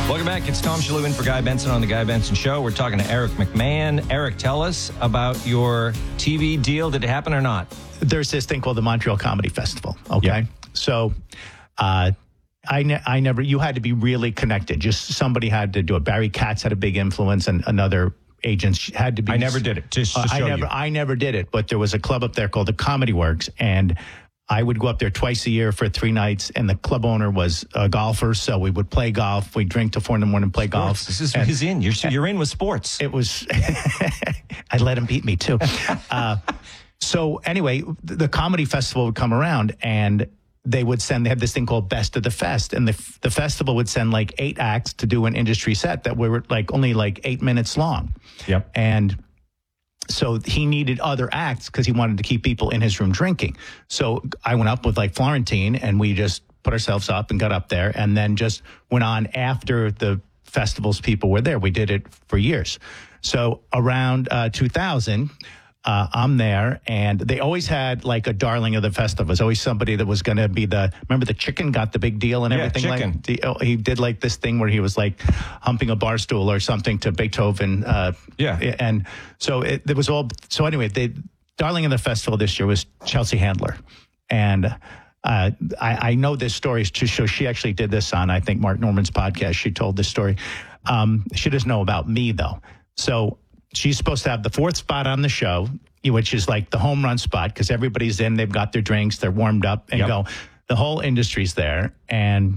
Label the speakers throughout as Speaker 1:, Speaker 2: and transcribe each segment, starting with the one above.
Speaker 1: Welcome back. It's Tom Shalhoub in for Guy Benson on The Guy Benson Show. We're talking to Eric McMahon. Eric, tell us about your TV deal. Did it happen or not?
Speaker 2: There's this thing called the Montreal Comedy Festival, okay?
Speaker 1: Yeah.
Speaker 2: So I never, you had to be really connected. Just somebody had to do it. Barry Katz had a big influence, and another agents had to be.
Speaker 1: I never did it, just to show you.
Speaker 2: I never did it, but there was a club up there called the Comedy Works, and I would go up there twice a year for 3 nights, and the club owner was a golfer, so we would play golf. We'd drink till 4 in, play golf.
Speaker 1: This is his in. You're in with sports.
Speaker 2: It was, I let him beat me too. So anyway, the comedy festival would come around, and they had this thing called Best of the Fest, and the festival would send like 8 acts to do an industry set that were like only like 8 minutes long.
Speaker 1: Yep.
Speaker 2: And so he needed other acts because he wanted to keep people in his room drinking. So I went up with like Florentine, and we just put ourselves up and got up there, and then just went on after the festivals people were there. We did it for years. So around 2000, I'm there, and they always had like a darling of the festival. It was always somebody that was going to be remember the Chicken got the big deal and everything?
Speaker 1: Chicken.
Speaker 2: He did like this thing where he was like humping a bar stool or something to Beethoven. And so it was all, so anyway, the darling of the festival this year was Chelsea Handler. And I know this story to show she actually did this on, I think, Mark Norman's podcast. She told this story. She doesn't know about me, though. So she's supposed to have the 4th spot on the show, which is like the home run spot, because everybody's in, they've got their drinks, they're warmed up, and go. The whole industry's there. And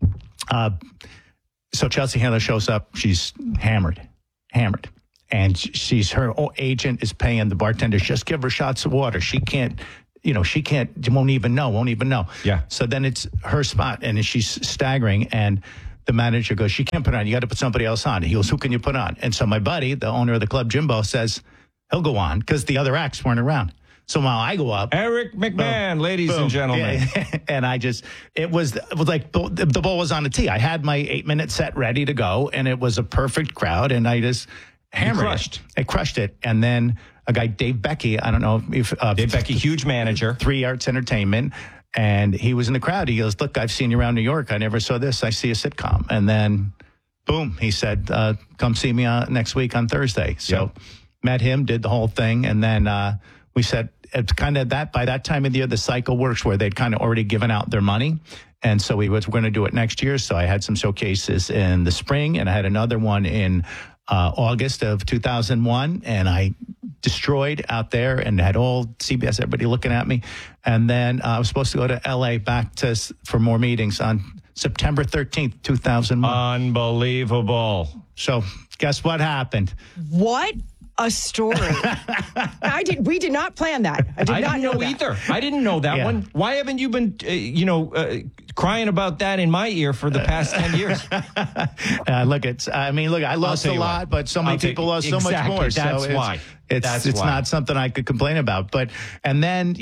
Speaker 2: so Chelsea Handler shows up. She's hammered. And her agent is paying the bartenders, just give her shots of water. She won't even know.
Speaker 1: Yeah.
Speaker 2: So then it's her spot, and she's staggering, and the manager goes, she can't put on. You got to put somebody else on. He goes, who can you put on? And so my buddy, the owner of the club, Jimbo, says he'll go on because the other acts weren't around. So while I go up,
Speaker 1: Eric McMahon, ladies and gentlemen.
Speaker 2: Yeah, and it was like the ball was on the tee. I had my 8-minute set ready to go, and it was a perfect crowd, and I just hammered it. I crushed it. And then a guy, Dave Becky, I don't know if
Speaker 1: Dave Becky, huge manager,
Speaker 2: 3 Arts Entertainment. And he was in the crowd. He goes, look, I've seen you around New York. I never saw this. I see a sitcom. And then, boom, he said, come see me next week on Thursday. So met him, did the whole thing. And then we said, it's kind of that, by that time of the year, the cycle works where they'd kind of already given out their money. And so we're going to do it next year. So I had some showcases in the spring, and I had another one in August of 2001. And I destroyed out there and had all CBS, everybody looking at me. And then I was supposed to go to LA for more meetings on September 13th, 2001.
Speaker 1: Unbelievable.
Speaker 2: So guess what happened?
Speaker 3: What a story. We did not plan that. I didn't know
Speaker 1: either. I didn't know that one. Why haven't you been, crying about that in my ear for the past 10 years?
Speaker 2: I lost a lot, but so many people lost so much more.
Speaker 1: That's why.
Speaker 2: It's not something I could complain about. And then,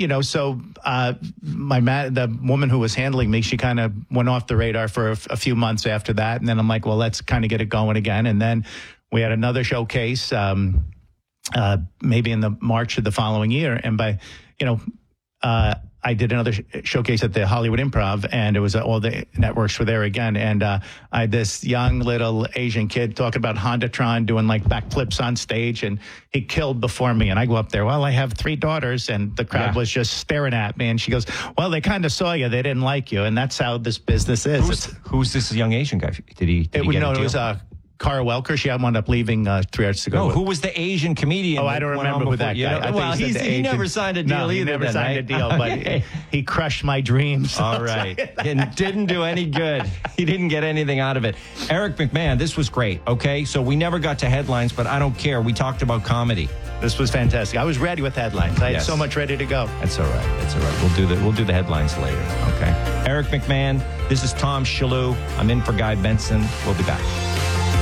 Speaker 2: the woman who was handling me, she kind of went off the radar for a few months after that. And then I'm like, well, let's kind of get it going again. And then we had another showcase, maybe in the March of the following year. And I did another showcase at the Hollywood Improv, and it was all the networks were there again. And I had this young little Asian kid talking about Hondatron, doing like backflips on stage, and he killed before me. And I go up there, well, I have 3 daughters, and the crowd was just staring at me. And she goes, well, they kind of saw you. They didn't like you. And that's how this business is.
Speaker 1: Who's this young Asian guy? Did he get a deal?
Speaker 2: It was Cara Welker. She wound up leaving 3 Arts to go.
Speaker 1: No, who was the Asian comedian?
Speaker 2: Oh, I don't remember who that guy.
Speaker 1: Well, he never signed a deal either.
Speaker 2: He never signed a deal, but he crushed my dreams.
Speaker 1: All right. And didn't do any good. He didn't get anything out of it. Eric McMahon, this was great, okay? So we never got to headlines, but I don't care. We talked about comedy.
Speaker 2: This was fantastic. I was ready with headlines. I had so much ready to go.
Speaker 1: That's all right. We'll do the headlines later, okay? Eric McMahon, this is Tom Shalhoub. I'm in for Guy Benson. We'll be back.